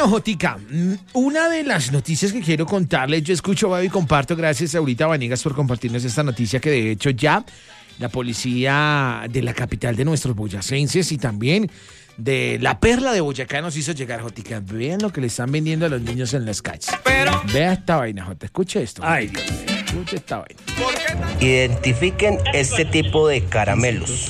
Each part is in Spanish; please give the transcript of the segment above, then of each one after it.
Bueno, Jotica, una de las noticias que quiero contarles, yo escucho, Babi, y comparto, gracias a Aurita Vanegas por compartirnos esta noticia, que de hecho ya la policía de la capital de nuestros boyacenses y también de la perla de Boyacá nos hizo llegar, Jotica. Vean lo que le están vendiendo a los niños en las calles. Vea esta vaina, Jota, escuche esto. Ay, Dios mío. Escuche esta vaina. Identifiquen este tipo de caramelos.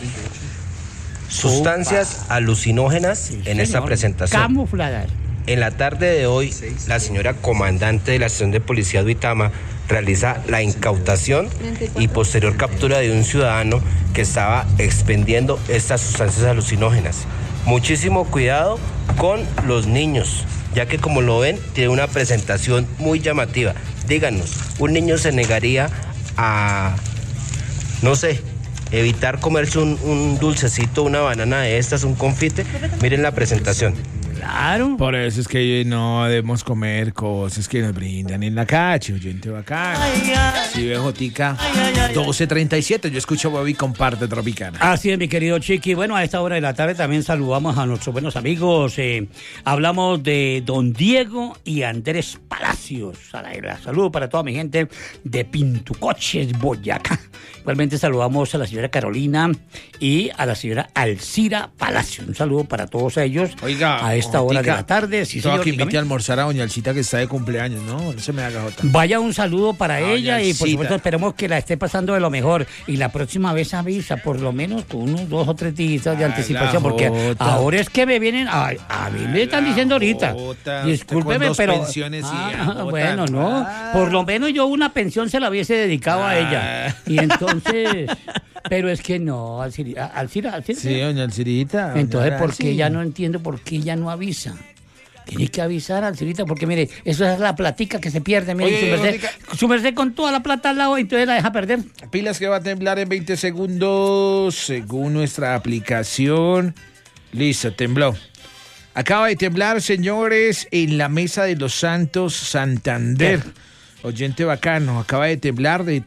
Sustancias alucinógenas en esta presentación. Camufladas. En la tarde de hoy, la señora comandante de la estación de policía de Uitama realiza la incautación y posterior captura de un ciudadano que estaba expendiendo estas sustancias alucinógenas. Muchísimo cuidado con los niños, ya que como lo ven, tiene una presentación muy llamativa. Díganos, ¿un niño se negaría a, no sé, evitar comerse un dulcecito, una banana de estas, un confite? Miren la presentación. Claro. Por eso es que no debemos comer cosas que nos brindan en la calle, oyente bacán. Sí, ve, Jotica, 12:37, yo escucho Bobby comparte Tropicana. Así es, mi querido Chiqui. Bueno, a esta hora de la tarde también saludamos a nuestros buenos amigos. Hablamos de don Diego y Andrés Palacios. Saludo para toda mi gente de Pintucoches, Boyacá. Igualmente saludamos a la señora Carolina y a la señora Alcira Palacios. Un saludo para todos ellos. Oiga, a esta hora de la tarde. Sí, señor, señor, que invite a almorzar a doña Alcita, que está de cumpleaños, ¿no? No se me haga, Jota. Vaya un saludo para ella y por Alcita. supuesto esperemos que la esté pasando de lo mejor. Y la próxima vez avisa, por lo menos con unos 2 o 3 días de anticipación, porque Jota. ahora es que me vienen, a mí me están diciendo ahorita. Jota, Discúlpeme, con 2 pero pensiones y Jota. bueno, no, por lo menos yo una pensión se la hubiese dedicado a ella. Y entonces, pero es que no, Alcira. Sí, doña Alcirita. Entonces, ¿por qué ya no entiendo por qué ella no avisa? Tiene que avisar, Alcirita, porque mire, eso es la platica que se pierde. Mire, Oye, su merced con toda la plata al lado, entonces la deja perder. Pilas que va a temblar en 20 segundos, según nuestra aplicación. Listo, tembló. Acaba de temblar, señores, en la Mesa de los Santos, Santander. Oyente bacano, acaba de temblar de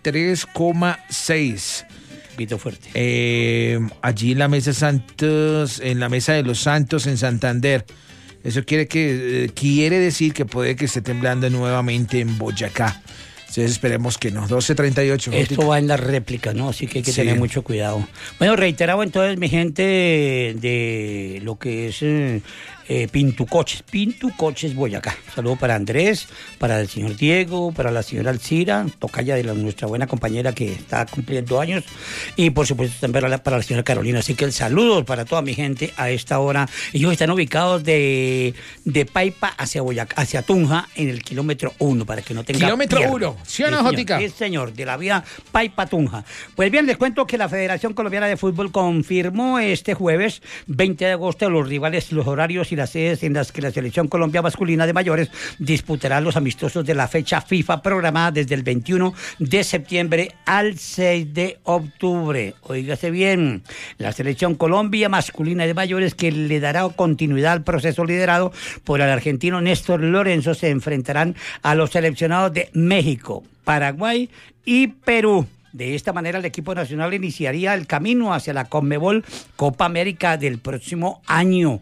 3,6. Vito fuerte. Allí en la Mesa Santos, en la Mesa de los Santos, en Santander. Eso quiere decir que puede que esté temblando nuevamente en Boyacá. Entonces esperemos que no. 12:38. Esto va en la réplica, ¿no? Así que hay que tener mucho cuidado. Bueno, reiterado entonces, mi gente, de lo que es Pintucoches, Boyacá. Saludo para Andrés, para el señor Diego, para la señora Alcira, tocaya de nuestra buena compañera que está cumpliendo años, y por supuesto también para la señora Carolina. Así que el saludo para toda mi gente a esta hora. Ellos están ubicados de Paipa hacia Boyacá, hacia Tunja, en el kilómetro 1, para que no tenga Kilómetro pierde. 1, ¿sí o no, Jotica? Sí, señor, de la vía Paipa-Tunja. Pues bien, les cuento que la Federación Colombiana de Fútbol confirmó este jueves 20 de agosto los rivales, los horarios y las sedes en las que la Selección Colombia masculina de mayores disputará los amistosos de la fecha FIFA programada desde el 21 de septiembre al 6 de octubre. Óigase bien, la Selección Colombia masculina de mayores, que le dará continuidad al proceso liderado por el argentino Néstor Lorenzo, se enfrentarán a los seleccionados de México, Paraguay y Perú. De esta manera, el equipo nacional iniciaría el camino hacia la Conmebol Copa América del próximo año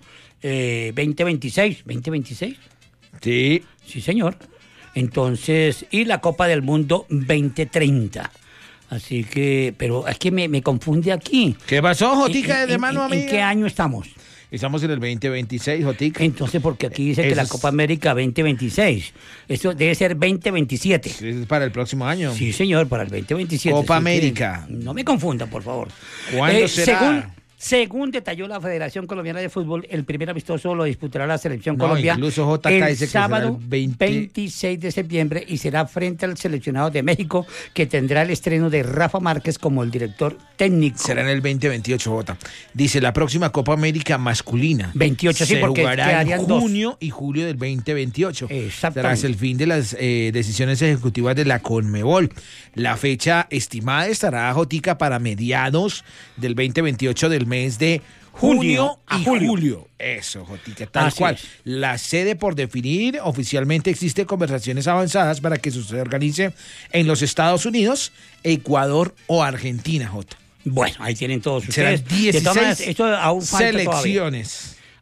2026. ¿2026? Sí. Sí, señor. Entonces, y la Copa del Mundo 2030. Así que, pero es que me confunde aquí. ¿Qué pasó, Jotica, de mano amiga? ¿En qué año estamos? Estamos en el 2026, Jotica. Entonces, porque aquí dice que la Copa América 2026. Eso debe ser 2027. Es para el próximo año. Sí, señor, para el 2027. Copa Sí, América. No me confundan, por favor. ¿Cuándo será? Según detalló la Federación Colombiana de Fútbol, el primer amistoso lo disputará la Selección Colombia incluso JK el dice que sábado será el 26 de septiembre y será frente al seleccionado de México, que tendrá el estreno de Rafa Márquez como el director técnico. Será en el 2028, Jota. Dice, la próxima Copa América masculina 28, sí, porque jugará en quedarían junio y julio del 2028. Exactamente. Tras el fin de las decisiones ejecutivas de la Conmebol. La fecha estimada estará, Jotica, para mediados del 2028, del mes de junio y julio. Eso, Jotica, tal Así cual. es. La sede por definir, oficialmente existen conversaciones avanzadas para que se organice en los Estados Unidos, Ecuador o Argentina, Jota. Bueno, ahí tienen todos Serán ustedes. 16 De todas maneras, esto aún falta selecciones.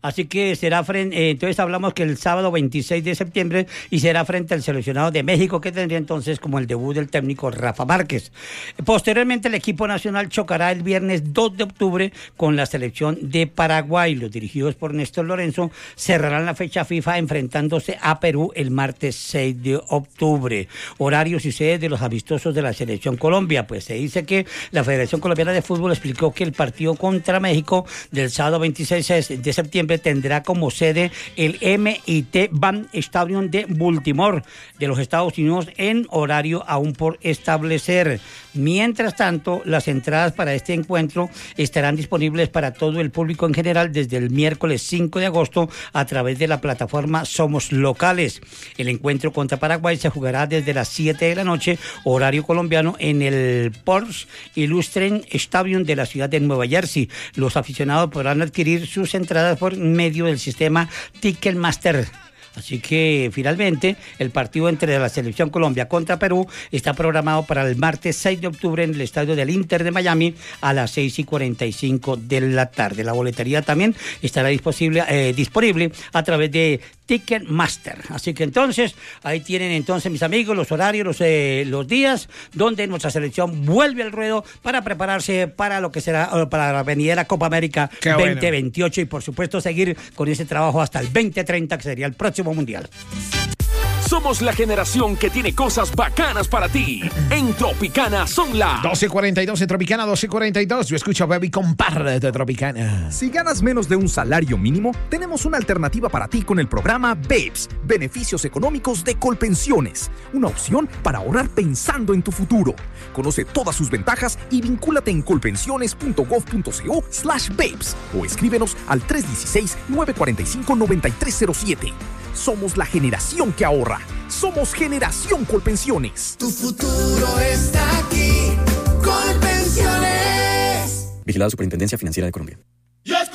Así que será frente, entonces hablamos que el sábado 26 de septiembre y será frente al seleccionado de México, que tendría entonces como el debut del técnico Rafa Márquez. Posteriormente el equipo nacional chocará el viernes 2 de octubre con la selección de Paraguay. Los dirigidos por Néstor Lorenzo cerrarán la fecha FIFA enfrentándose a Perú el martes 6 de octubre. Horarios y sedes de los amistosos de la selección Colombia. Pues se dice que la Federación Colombiana de Fútbol explicó que el partido contra México del sábado 26 de septiembre tendrá como sede el MIT Bank Stadium de Baltimore de los Estados Unidos en horario aún por establecer. Mientras tanto, las entradas para este encuentro estarán disponibles para todo el público en general desde el miércoles 5 de agosto a través de la plataforma Somos Locales. El encuentro contra Paraguay se jugará desde las 7 de la noche, horario colombiano, en el Porsche Illustrated Stadium de la ciudad de Nueva Jersey. Los aficionados podrán adquirir sus entradas por medio del sistema Ticketmaster. Así que finalmente el partido entre la selección Colombia contra Perú está programado para el martes 6 de octubre en el estadio del Inter de Miami a las 6:45 de la tarde. La boletería también estará disponible a través de Ticketmaster. Así que entonces ahí tienen entonces, mis amigos, los horarios, los días donde nuestra selección vuelve al ruedo para prepararse para lo que será para la venidera Copa América 2028 y por supuesto seguir con ese trabajo hasta el 2030 que sería el próximo Mundial. Somos la generación que tiene cosas bacanas para ti. En Tropicana son las 12:42 en Tropicana, 12:42. Yo escucho a Baby Comparte de Tropicana. Si ganas menos de un salario mínimo, tenemos una alternativa para ti con el programa BEPS, Beneficios Económicos de Colpensiones. Una opción para ahorrar pensando en tu futuro. Conoce todas sus ventajas y vincúlate en colpensiones.gov.co/BEPS o escríbenos al 316-945-9307. Somos la generación que ahorra. Somos Generación Colpensiones. Tu futuro está aquí. Colpensiones. Vigilado Superintendencia Financiera de Colombia.